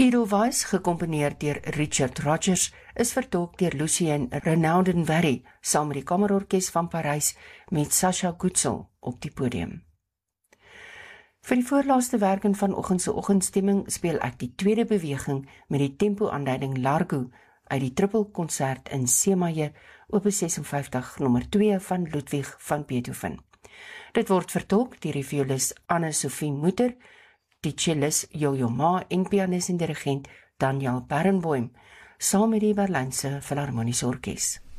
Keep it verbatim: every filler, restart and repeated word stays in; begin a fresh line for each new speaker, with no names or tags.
Edelweiss, gecomponeer deur Richard Rodgers, is vertolk deur Lucien Renaudenberry, saam met die Kamerorkes van Parys met Sacha Guitzel op die podium. Vir die voorlaaste werk in vanoggend se oggendstemming speel ek die tweede beweging met die tempo-aanduiding Largo uit die trippelkonsert in C-maje, opus sesenvyftig nommer twee van Ludwig van Beethoven. Dit word vertolk deur die violis Anne-Sophie Mutter, die cellist Yo-Yo Ma en pianis en dirigent Daniel Barenboim, saam met die Berlijnse Philharmoniese Orkes.